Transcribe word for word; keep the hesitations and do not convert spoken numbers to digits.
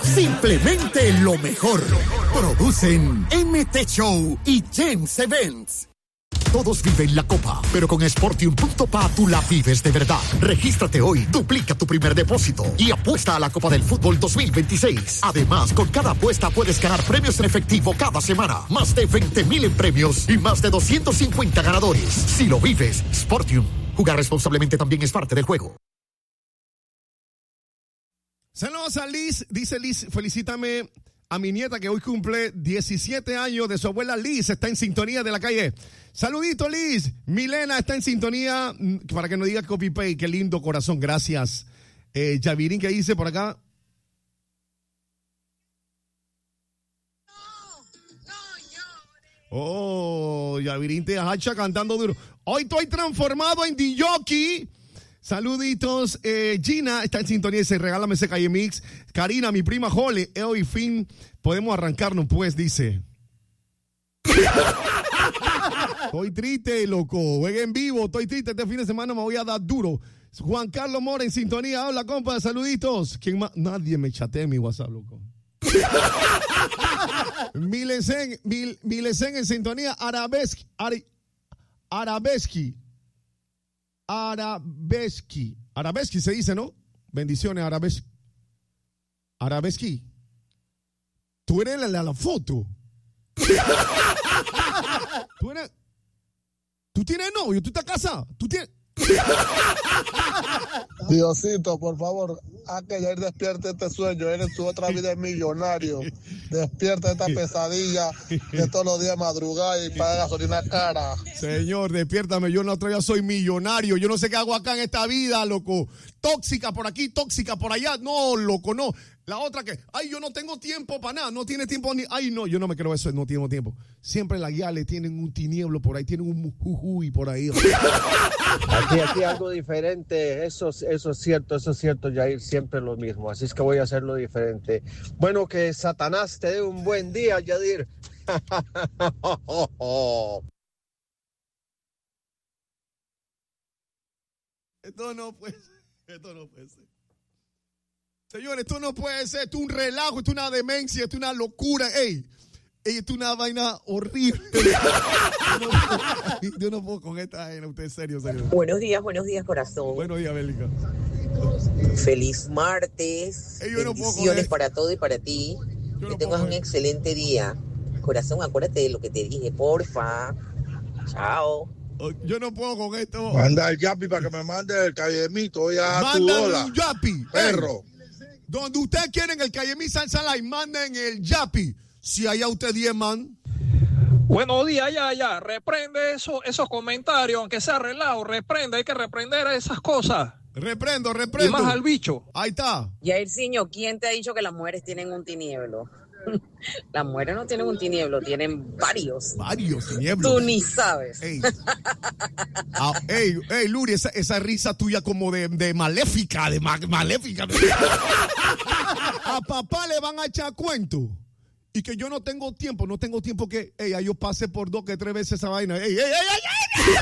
Simplemente lo mejor. Producen M T Show y James Events. Todos viven la copa, pero con Sportium punto p a tú la vives de verdad. Regístrate hoy, duplica tu primer depósito y apuesta a la Copa del Fútbol dos mil veintiséis. Además, con cada apuesta puedes ganar premios en efectivo cada semana. Más de veinte mil en premios y más de doscientos cincuenta ganadores. Si lo vives, Sportium. Jugar responsablemente también es parte del juego. Saludos a Liz. Dice Liz, felicítame a mi nieta que hoy cumple diecisiete años de su abuela Liz. Está en sintonía de la calle. Saludito, Liz. Milena está en sintonía. Para que no diga copy paste. Qué lindo corazón. Gracias. Eh, Yavirín, ¿qué dice por acá? Oh, Yavirín te hacha cantando duro. Hoy estoy transformado en D J. Saluditos. Eh, Gina está en sintonía y dice, regálame ese Calle Mix. Karina, mi prima Jole, hoy fin podemos arrancarnos, pues, dice. Estoy triste, loco. Ven en vivo, estoy triste. Este fin de semana me voy a dar duro. Juan Carlos Mora en sintonía. Hola, compa, saluditos. ¿Quién más? Nadie me chatea en mi WhatsApp, loco. Milesen, Mil, Milesen en sintonía. Arabeski. Ari, Arabeski. Arabeski. Arabeski se dice, ¿no? Bendiciones, Arabeski. Arabeski. Tú eres la de la, la foto. Tú eres. Tú tienes novio, tú estás casado. Tú tienes. Diosito, por favor, haz que Jair despierte este sueño. Él en su otra vida es millonario. Despierta esta pesadilla de todos los días madrugar y pagar gasolina cara. Señor, despiértame. Yo no otra vez soy millonario. Yo no sé qué hago acá en esta vida, loco. Tóxica por aquí, tóxica por allá. No, loco, no. La otra que, ay, yo no tengo tiempo para nada. No tiene tiempo ni. Ay, no, yo no me creo eso, no tengo tiempo. Siempre la guía le tienen un tinieblo por ahí, tienen un jujuy por ahí. Aquí, aquí algo diferente. Eso, eso es cierto, eso es cierto, Jair. Siempre lo mismo. Así es que voy a hacerlo diferente. Bueno, que Satanás te dé un buen día, Yadir. Esto no puede ser. Esto no puede ser. Señores, esto no puede ser. Esto es un relajo, esto es una demencia, esto es una locura. Ey, ey esto es una vaina horrible. Yo no puedo, yo no puedo con esta vaina. Usted es serio, serio. Buenos días, buenos días, corazón. Buenos días, Bélica. Feliz martes. Ey, yo no puedo Bendiciones para todo y para ti. Yo que no tengas puedo un excelente día. Corazón, acuérdate de lo que te dije, porfa. Chao. Yo no puedo con esto. Manda el Yapi para que me mande el callemito. Voy a dar tu Mándame dólar. un Yapi. Perro. Ey, donde ustedes quieren el Cayemí Salsa Live, manden el Yapi. Si allá usted diez man. Buenos días, ya, ya. Reprende eso, esos comentarios, aunque sea relajo. Reprende, hay que reprender esas cosas. Reprendo, reprendo. Y más al bicho. Ahí está. Yairciño, ¿quién te ha dicho que las mujeres tienen un tinieblo? Las mujeres no tienen un tinieblo, tienen varios. Varios tinieblos. Tú ni sabes. Ey, ah, ey, ey Luri, esa, esa risa tuya como de, de maléfica, de ma, maléfica. A papá le van a echar cuento. Y que yo no tengo tiempo, no tengo tiempo que, ey, yo pase por dos que tres veces esa vaina. Ey, ey, ey, ey, ey.